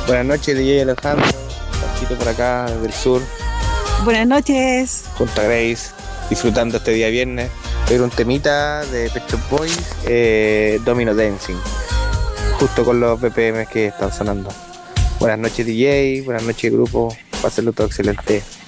Buenas noches, DJ Alejandro, Panchito por acá, del sur, Buenas noches. junto a Grace, disfrutando este día viernes. Era un temita de Pet Shop Boys, Domino Dancing, justo con los BPM que están sonando. Buenas noches, DJ, buenas noches, grupo, pásenlo todo excelente.